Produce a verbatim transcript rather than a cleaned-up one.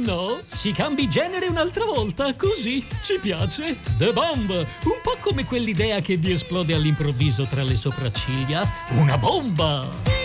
no? Si cambi genere un'altra volta, così ci piace. The Bomb, un po' come quell'idea che vi esplode all'improvviso tra le sopracciglia. Una bomba!